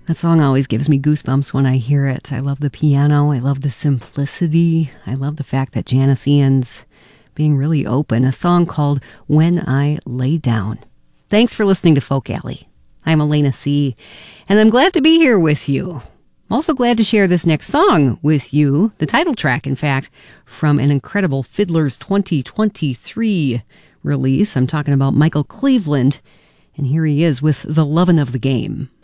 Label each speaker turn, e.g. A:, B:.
A: That song always gives me goosebumps when I hear it. I love the piano. I love the simplicity. I love the fact that Janis Ian's being really open. A song called When I Lay Down. Thanks for listening to Folk Alley. I'm Elena C., and I'm glad to be here with you. I'm also glad to share this next song with you, the title track, in fact, from an incredible Fiddler's 2023 release. I'm talking about Michael Cleveland, and here he is with The Lovin' of the Game.